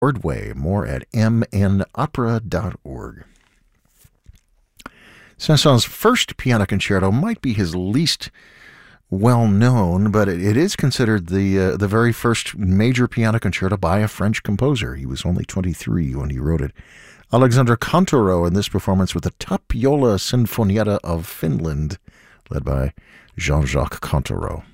Ordway. More at mnopera.org. Saint-Saëns' first piano concerto might be his least well-known, but it is considered the very first major piano concerto by a French composer. He was only 23 when he wrote it. Alexandre Contoro in this performance with the Tapiola Sinfonietta of Finland, led by Jean-Jacques Contoro.